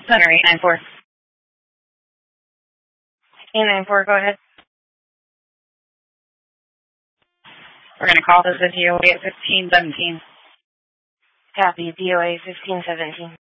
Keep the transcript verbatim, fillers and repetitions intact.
Center eight nine four. eight nine four, go ahead. We're going to call this a D O A at fifteen seventeen. Copy, D O A fifteen seventeen.